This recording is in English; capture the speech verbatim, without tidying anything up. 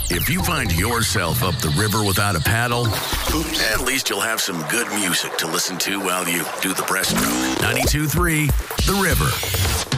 If you find yourself up the river without a paddle, at least you'll have some good music to listen to while you do the breaststroke. ninety-two point three The River.